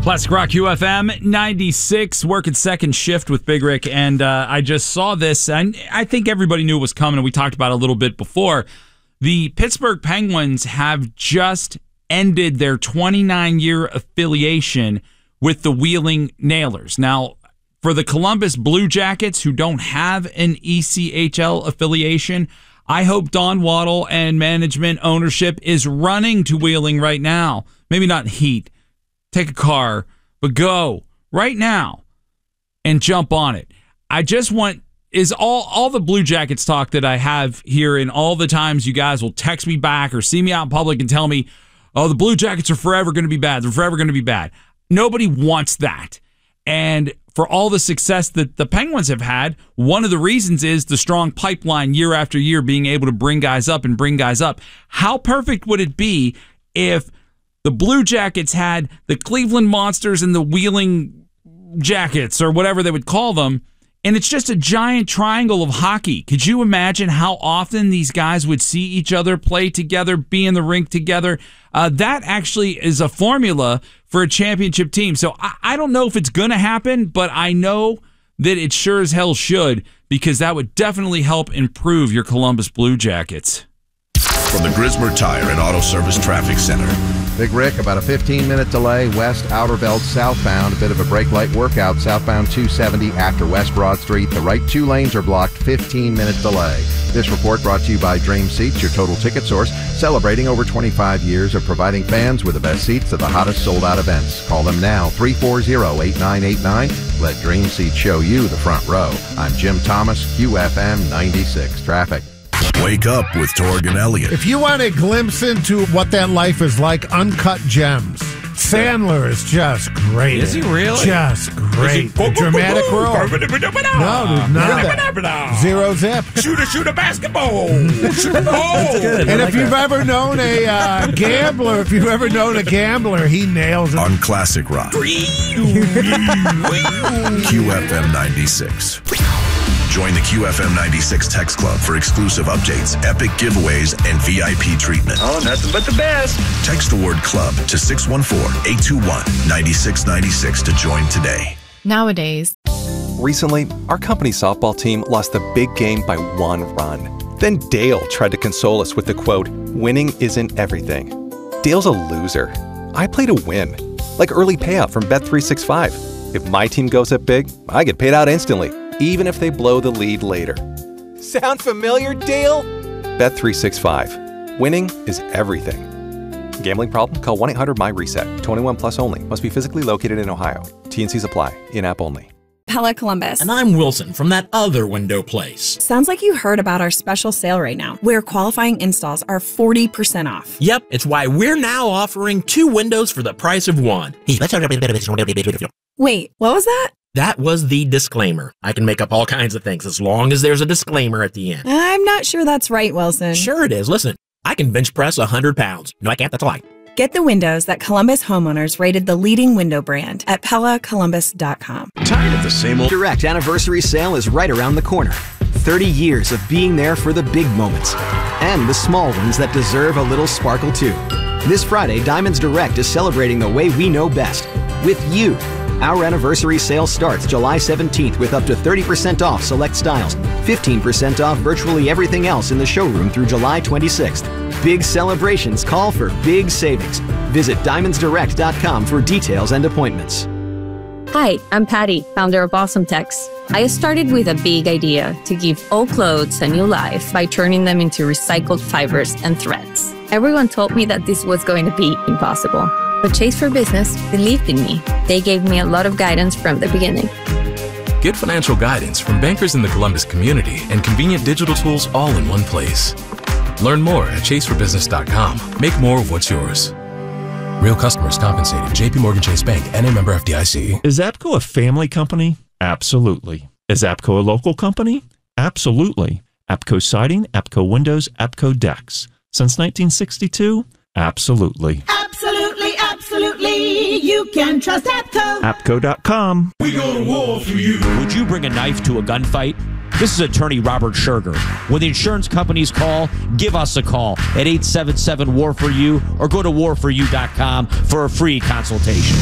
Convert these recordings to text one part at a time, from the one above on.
Classic Rock UFM 96, working second shift with Big Rick, and I just saw this, and I think everybody knew it was coming, and we talked about it a little bit before. The Pittsburgh Penguins have just ended their 29-year affiliation with the Wheeling Nailers. Now, for the Columbus Blue Jackets, who don't have an ECHL affiliation, I hope Don Waddle and management ownership is running to Wheeling right now. Maybe not heat. Take a car, but go right now and jump on it. I just want is all the Blue Jackets talk that I have here, and all the times you guys will text me back or see me out in public and tell me, oh, the Blue Jackets are forever going to be bad. They're forever going to be bad. Nobody wants that. And for all the success that the Penguins have had, one of the reasons is the strong pipeline year after year, being able to bring guys up and bring guys up. How perfect would it be if the Blue Jackets had the Cleveland Monsters and the Wheeling Jackets, or whatever they would call them, and it's just a giant triangle of hockey? Could you imagine how often these guys would see each other, play together, be in the rink together? That actually is a formula for a championship team. So I don't know if it's going to happen, but I know that it sure as hell should, because that would definitely help improve your Columbus Blue Jackets. From the Grismer Tire and Auto Service Traffic Center. Big Rick, about a 15-minute delay west Outer Belt southbound. A bit of a brake light workout southbound 270 after West Broad Street. The right two lanes are blocked, 15-minute delay. This report brought to you by Dream Seats, your total ticket source, celebrating over 25 years of providing fans with the best seats to the hottest sold-out events. Call them now, 340-8989. Let Dream Seats show you the front row. I'm Jim Thomas, QFM 96 Traffic. Wake up with Torg and Elliott. If you want a glimpse into what that life is like, Uncut Gems. Sandler is just great. Is he really? Just great. The dramatic role. No, there's none of that. Zero zip. Shoot a basketball. And if you've ever known a gambler, he nails it. On Classic Rock. QFM 96. Join the QFM 96 Text Club for exclusive updates, epic giveaways, and VIP treatment. Oh, nothing but the best. Text the word club to 614-821-9696 to join today. Nowadays. Recently, our company's softball team lost the big game by 1 run. Then Dale tried to console us with the quote, "Winning isn't everything." Dale's a loser. I play to win. Like early payout from Bet365. If my team goes up big, I get paid out instantly, even if they blow the lead later. Sound familiar, Dale? Bet365. Winning is everything. Gambling problem? Call 1-800-MY-RESET. 21 plus only. Must be physically located in Ohio. T&Cs apply. In-app only. Pella Columbus. And I'm Wilson from that other window place. Sounds like you heard about our special sale right now, where qualifying installs are 40% off. Yep, it's why we're now offering 2 windows for the price of 1. Wait, what was that? That was the disclaimer. I can make up all kinds of things as long as there's a disclaimer at the end. I'm not sure that's right, Wilson. Sure it is. Listen, I can bench press 100 pounds. No, I can't. That's a lie. Get the windows that Columbus homeowners rated the leading window brand at PellaColumbus.com. Tired of the same old Direct anniversary sale is right around the corner. 30 years of being there for the big moments and the small ones that deserve a little sparkle too. This Friday, Diamonds Direct is celebrating the way we know best, with you. Our anniversary sale starts July 17th with up to 30% off select styles, 15% off virtually everything else in the showroom through July 26th. Big celebrations call for big savings. Visit DiamondsDirect.com for details and appointments. Hi, I'm Patty, founder of Awesome Tex. I started with a big idea to give old clothes a new life by turning them into recycled fibers and threads. Everyone told me that this was going to be impossible. But Chase for Business believed in me. They gave me a lot of guidance from the beginning. Get financial guidance from bankers in the Columbus community and convenient digital tools all in one place. Learn more at chaseforbusiness.com. Make more of what's yours. Real customers compensated. JP Morgan Chase Bank, N.A. member FDIC. Is APCO a family company? Absolutely. Is APCO a local company? Absolutely. APCO Siding, APCO Windows, APCO Decks. Since 1962? Absolutely. Absolutely, absolutely. You can trust APCO. APCO.com. We go to war for you. Would you bring a knife to a gunfight? This is attorney Robert Scherger. When the insurance companies call, give us a call at 877-WAR-FOR-YOU or go to warforyou.com for a free consultation.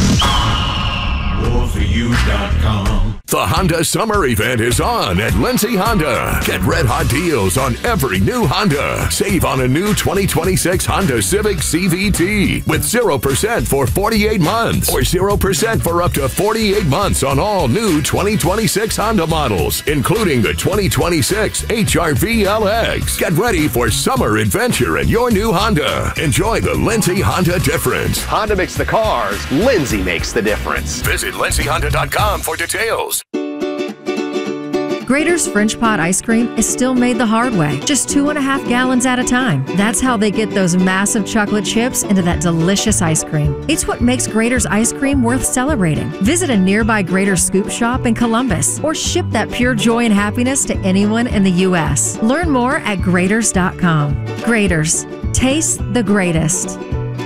warforyou.com. The Honda Summer Event is on at Lindsay Honda. Get red-hot deals on every new Honda. Save on a new 2026 Honda Civic CVT with 0% for 48 months or 0% for up to 48 months on all new 2026 Honda models, including the 2026 HR-V LX. Get ready for summer adventure in your new Honda. Enjoy the Lindsay Honda difference. Honda makes the cars. Lindsay makes the difference. Visit LindsayHonda.com for details. Grater's French Pot ice cream is still made the hard way, just 2.5 gallons at a time. That's how they get those massive chocolate chips into that delicious ice cream. It's what makes Grater's ice cream worth celebrating. Visit a nearby Grater's Scoop Shop in Columbus or ship that pure joy and happiness to anyone in the U.S. Learn more at Graters.com. Grater's. Taste the greatest.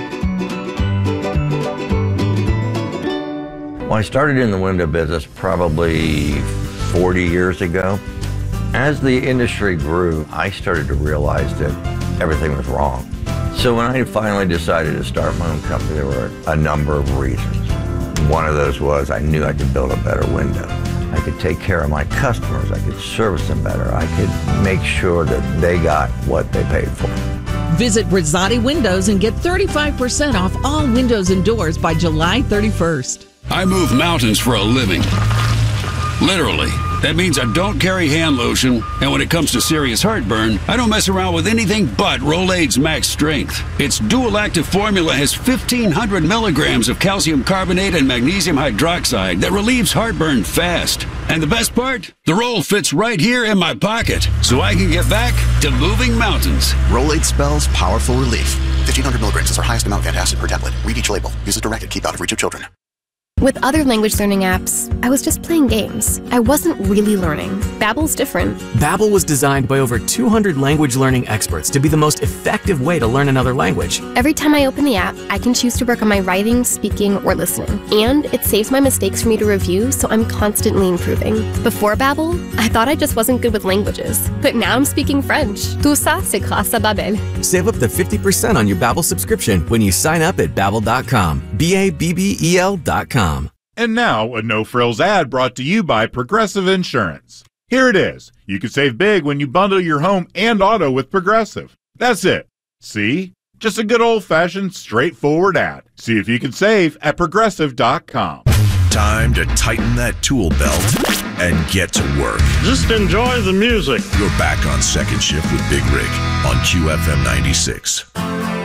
Well, I started in the window business probably 40 years ago. As the industry grew, I started to realize that everything was wrong. So when I finally decided to start my own company, there were a number of reasons. One of those was I knew I could build a better window. I could take care of my customers. I could service them better. I could make sure that they got what they paid for. Visit Rosati Windows and get 35% off all windows and doors by July 31st. I move mountains for a living. Literally. That means I don't carry hand lotion, and when it comes to serious heartburn, I don't mess around with anything but Rolaids Max Strength. Its dual-active formula has 1,500 milligrams of calcium carbonate and magnesium hydroxide that relieves heartburn fast. And the best part? The roll fits right here in my pocket, so I can get back to moving mountains. Rolaids spells powerful relief. 1,500 milligrams is our highest amount of antacid per tablet. Read each label. Use as directed. Keep out of reach of children. With other language learning apps, I was just playing games. I wasn't really learning. Babbel's different. Babbel was designed by over 200 language learning experts to be the most effective way to learn another language. Every time I open the app, I can choose to work on my writing, speaking, or listening. And it saves my mistakes for me to review, so I'm constantly improving. Before Babbel, I thought I just wasn't good with languages. But now I'm speaking French. Tout ça, c'est grâce à Babbel. Save up to 50% on your Babbel subscription when you sign up at Babbel.com. Babbel.com. And now, a no-frills ad brought to you by Progressive Insurance. Here it is. You can save big when you bundle your home and auto with Progressive. That's it. See? Just a good old-fashioned, straightforward ad. See if you can save at Progressive.com. Time to tighten that tool belt and get to work. Just enjoy the music. You're back on Second Shift with Big Rig on QFM 96.